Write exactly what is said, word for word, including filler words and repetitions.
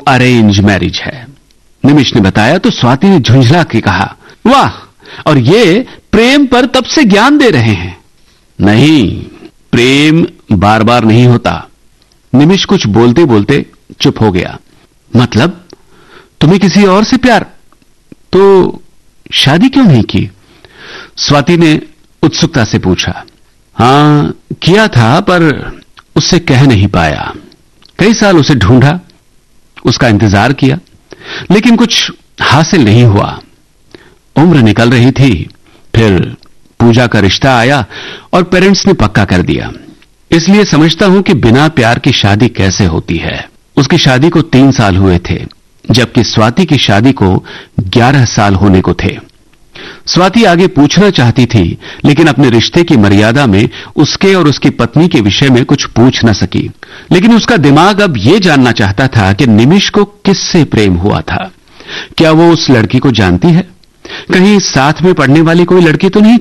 Arrange marriage है। निमिष ने बताया तो स्वाति ने झुंझला के कहा, वाह, और ये प्रेम पर तब से ज्ञान दे रहे हैं। नहीं, प्रेम बार बार नहीं होता। निमिष कुछ बोलते बोलते चुप हो गया। मतलब तुम्हें किसी और से प्यार, तो शादी क्यों नहीं की? स्वाति ने उत्सुकता से पूछा। हां, किया था, पर उससे कह नहीं पाया। कई साल उसे ढूंढा, उसका इंतजार किया, लेकिन कुछ हासिल नहीं हुआ। उम्र निकल रही थी, फिर पूजा का रिश्ता आया और पेरेंट्स ने पक्का कर दिया। इसलिए समझता हूं कि बिना प्यार की शादी कैसे होती है। उसकी शादी को तीन साल हुए थे, जबकि स्वाति की शादी को ग्यारह साल होने को थे। स्वाति आगे पूछना चाहती थी, लेकिन अपने रिश्ते की मर्यादा में उसके और उसकी पत्नी के विषय में कुछ पूछ न सकी। लेकिन उसका दिमाग अब यह जानना चाहता था कि निमिष को किससे प्रेम हुआ था। क्या वो उस लड़की को जानती है? कहीं साथ में पढ़ने वाली कोई लड़की तो नहीं